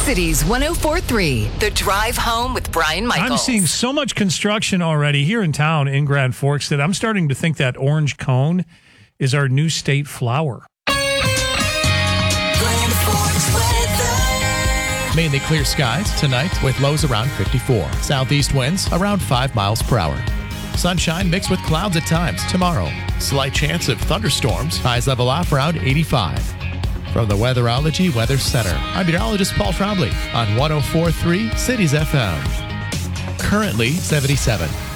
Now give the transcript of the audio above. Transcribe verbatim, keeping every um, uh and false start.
Cities one oh four point three, The Drive Home with Brian Michaels. I'm seeing so much construction already here in town in Grand Forks that I'm starting to think that orange cone is our new state flower. Grand Forks weather. Mainly clear skies tonight with lows around fifty-four. Southeast winds around five miles per hour. Sunshine mixed with clouds at times tomorrow. Slight chance of thunderstorms. Highs level off around eighty-five. From the Weatherology Weather Center, I'm meteorologist Paul Trombley on one oh four point three Cities F M. Currently seventy-seven.